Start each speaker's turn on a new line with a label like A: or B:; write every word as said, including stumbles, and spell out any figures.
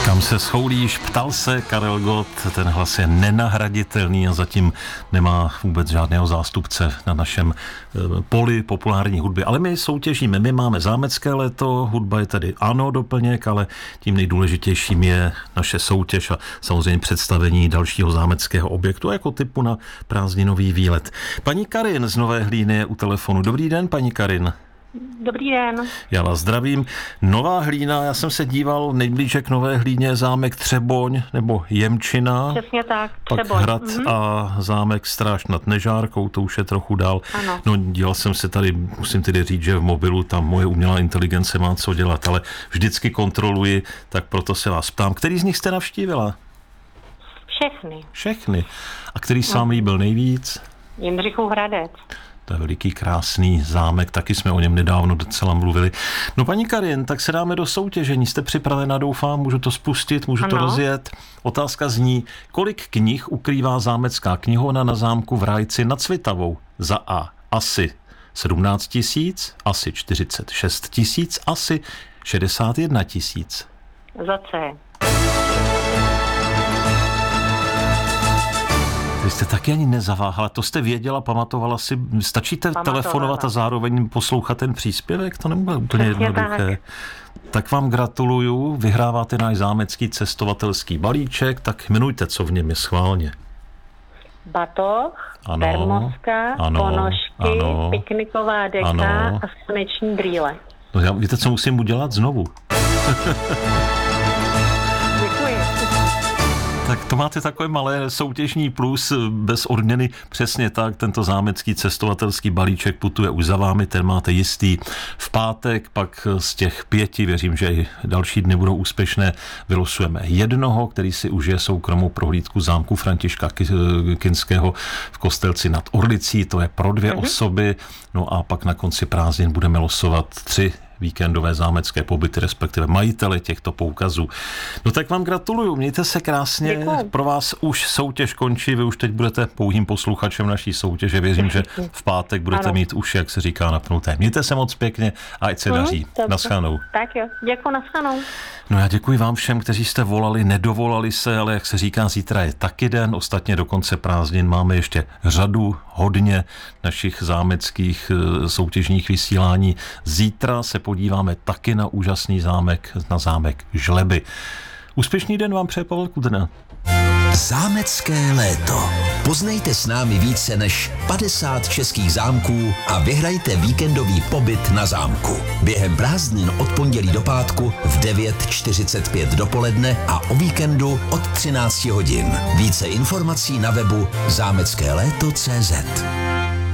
A: Kam se schoulíš, ptal se Karel Gott, ten hlas je nenahraditelný a zatím nemá vůbec žádného zástupce na našem poli populární hudby. Ale my soutěžíme, my máme zámecké léto, hudba je tedy ano doplněk, ale tím nejdůležitějším je naše soutěž a samozřejmě představení dalšího zámeckého objektu jako typu na prázdninový výlet. Paní Karin z Nové Hlíny je u telefonu. Dobrý den, paní Karin.
B: Dobrý den.
A: Já vás zdravím. Nová Hlína, já jsem se díval, nejblíže k Nové Hlíně je zámek Třeboň nebo Jemčina.
B: Přesně tak,
A: Pak
B: Třeboň.
A: hrad
B: mm-hmm.
A: a zámek Stráž nad Nežárkou, to už je trochu dál.
B: Ano.
A: No, díval jsem se tady, musím tedy říct, že v mobilu tam moje umělá inteligence má co dělat, ale vždycky kontroluji, tak proto se vás ptám. Který z nich jste navštívila?
B: Všechny.
A: Všechny. A který se vám líbil nejvíc?
B: Jindřichův Hradec.
A: To je veliký, krásný zámek, taky jsme o něm nedávno docela mluvili. No paní Karin, tak se dáme do soutěžení. Jste připravena, doufám, můžu to spustit, můžu
B: ano.
A: to rozjet. Otázka zní, kolik knih ukrývá zámecká knihovna na zámku v Rájci nad Svitavou? Za A asi sedmnáct tisíc, asi čtyřicet šest tisíc, asi šedesát jedna tisíc.
B: Za C.
A: Vy jste taky ani nezaváhala, to jste věděla, pamatovala si, stačíte
B: Pamatovala.
A: telefonovat a zároveň poslouchat ten příspěvek? To nebude úplně
B: Přesně
A: jednoduché. Tak. tak vám gratuluju, vyhráváte náš zámecký cestovatelský balíček, tak jmenujte, co v něm je schválně.
B: Batoh,
A: Ano,
B: termoska,
A: ano,
B: ponožky,
A: ano,
B: pikniková deka
A: ano.
B: a sluneční brýle.
A: No já, víte, co musím udělat znovu?
B: Děkuji.
A: Tak to máte takové malé soutěžní plus bez odměny. Přesně tak, tento zámecký cestovatelský balíček putuje už za vámi, ten máte jistý. V pátek pak z těch pěti, věřím, že i další dny budou úspěšné, vylosujeme jednoho, který si užije soukromou prohlídku zámku Františka Kinského v Kostelci nad Orlicí, to je pro dvě mm-hmm. osoby, no a pak na konci prázdnin budeme losovat tři víkendové zámecké pobyty, respektive majitele těchto poukazů. No tak vám gratuluju, mějte se krásně.
B: Děkuji.
A: Pro vás už soutěž končí, vy už teď budete pouhým posluchačem naší soutěže. Věřím, že v pátek budete ano. mít už, jak se říká, napnuté. Mějte se moc pěkně a ať se daří.
B: Hmm,
A: Naschledanou.
B: Tak jo, děkuji, naschledanou.
A: No já děkuji vám všem, kteří jste volali, nedovolali se, ale jak se říká, zítra je taky den. Ostatně do konce prázdnin máme ještě řadu, hodně našich zámeckých soutěžních vysílání. Zítra se podíváme taky na úžasný zámek, na zámek Žleby. Úspěšný den vám přeje Pavel Kudrna.
C: Zámecké léto. Poznejte s námi více než padesát českých zámků a vyhrajte víkendový pobyt na zámku. Během prázdnin od pondělí do pátku v devět čtyřicet pět dopoledne a o víkendu od třináct hodin. Více informací na webu zámecké léto tečka cé zet.